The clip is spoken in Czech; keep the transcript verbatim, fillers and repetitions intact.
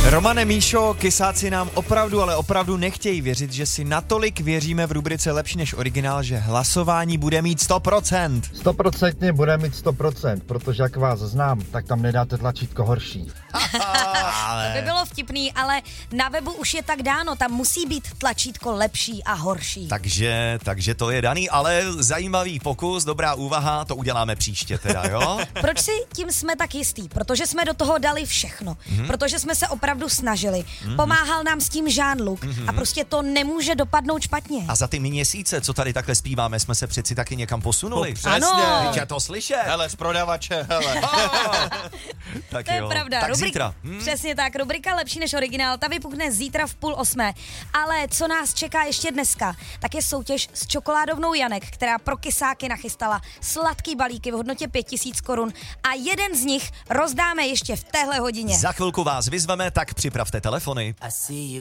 Romane, Míšo, kysáci nám opravdu, ale opravdu nechtějí věřit, že si natolik věříme v rubrice Lepší než originál, že hlasování bude mít sto procent. Stoprocentně bude mít sto procent, protože jak vás znám, tak tam nedáte tlačítko horší. To by bylo vtipný, ale na webu už je tak dáno, tam musí být tlačítko lepší a horší. Takže, takže to je daný, ale zajímavý pokus, dobrá úvaha, to uděláme příště teda, jo? Proč si tím jsme tak jistý? Protože jsme do toho dali všechno. Mm-hmm. Protože jsme se opravdu snažili. Mm-hmm. Pomáhal nám s tím Jean-Luc mm-hmm. a prostě to nemůže dopadnout špatně. A za ty měsíce, co tady takhle zpíváme, jsme se přeci taky někam posunuli. No, přesně. Ano. Teď je to slyšet. Hele, z prodavače, hele. Tak To je jo. pravda. Tak Rubrik- zítra. Hm? Přesně tak, rubrika Lepší než originál, ta vypukne zítra v půl osmé. Ale co nás čeká ještě dneska, tak je soutěž s čokoládovnou Janek, která pro kysáky nachystala sladký balíky v hodnotě pět tisíc korun a jeden z nich rozdáme ještě v téhle hodině. Za chvilku vás vyzveme, tak připravte telefony.